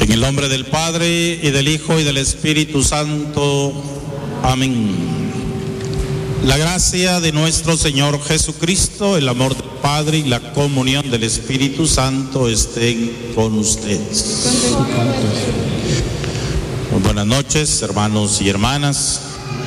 En el nombre del Padre, y del Hijo, y del Espíritu Santo. Amén. La gracia de nuestro Señor Jesucristo, el amor del Padre y la comunión del Espíritu Santo estén con ustedes. Muy buenas noches, hermanos y hermanas.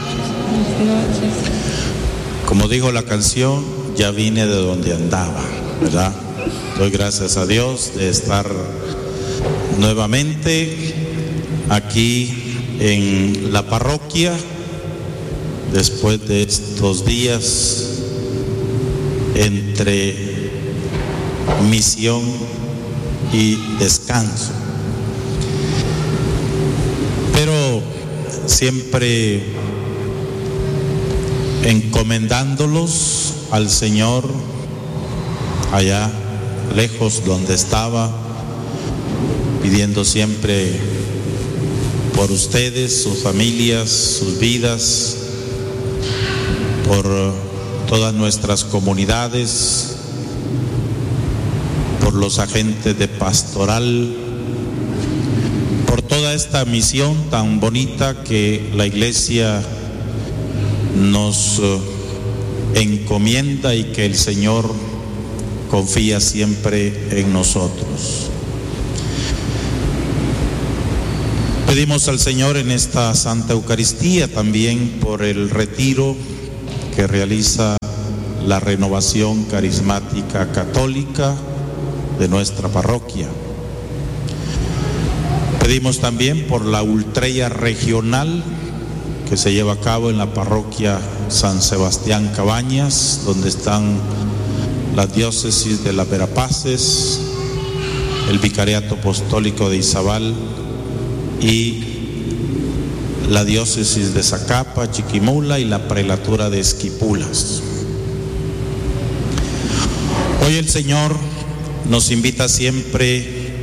Como dijo la canción, ya vine de donde andaba, ¿verdad? Doy gracias a Dios de estar nuevamente aquí en la parroquia después de estos días entre misión y descanso, pero siempre encomendándolos al Señor allá lejos donde estaba, pidiendo siempre por ustedes, sus familias, sus vidas, por todas nuestras comunidades, por los agentes de pastoral, por toda esta misión tan bonita que la Iglesia nos encomienda y que el Señor confía siempre en nosotros. Pedimos al Señor en esta Santa Eucaristía también por el retiro que realiza la Renovación Carismática Católica de nuestra parroquia. Pedimos también por la ultrella regional que se lleva a cabo en la parroquia San Sebastián Cabañas, donde están las diócesis de las Verapaces, el Vicariato Apostólico de Izabal y la diócesis de Zacapa, Chiquimula y la prelatura de Esquipulas. Hoy el Señor nos invita siempre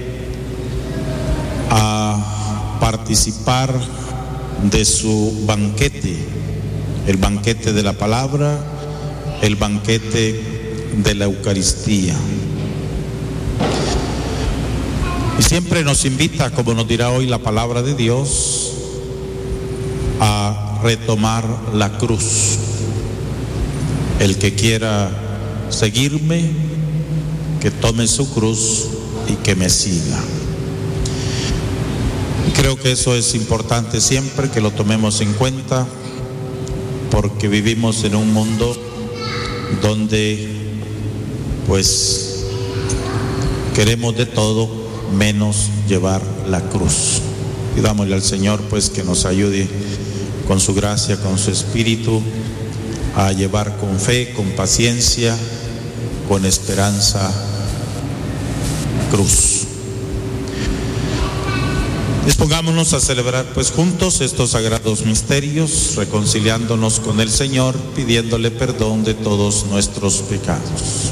a participar de su banquete, el banquete de la palabra, el banquete de la Eucaristía. Y siempre nos invita, como nos dirá hoy la palabra de Dios, a retomar la cruz. El que quiera seguirme, que tome su cruz y que me siga. Creo que eso es importante siempre, que lo tomemos en cuenta, porque vivimos en un mundo donde pues queremos de todo menos llevar la cruz. Pidámosle al Señor pues que nos ayude con su gracia, con su espíritu, a llevar con fe, con paciencia, con esperanza, cruz. Dispongámonos a celebrar pues juntos estos sagrados misterios, reconciliándonos con el Señor, pidiéndole perdón de todos nuestros pecados.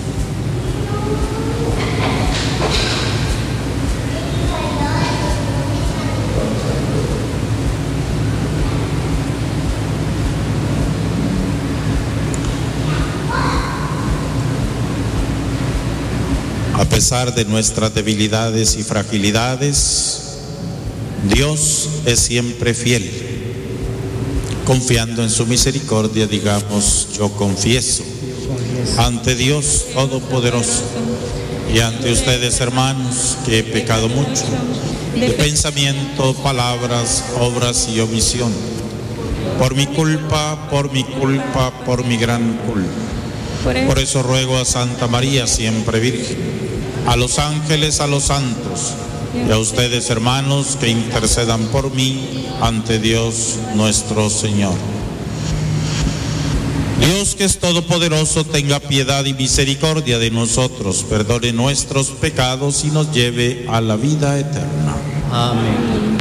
A pesar de nuestras debilidades y fragilidades, Dios es siempre fiel. Confiando en su misericordia, digamos: yo confieso ante Dios Todopoderoso y ante ustedes, hermanos, que he pecado mucho de pensamiento, palabras, obras y omisión, por mi culpa, por mi gran culpa. Por eso ruego a Santa María, siempre Virgen, a los ángeles, a los santos y a ustedes, hermanos, que intercedan por mí ante Dios nuestro Señor. Dios, que es todopoderoso, tenga piedad y misericordia de nosotros, perdone nuestros pecados y nos lleve a la vida eterna. Amén.